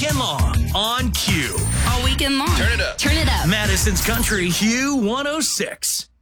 weekend long on Q. All weekend long. Turn it up. Turn it up. Madison's Country Q 106.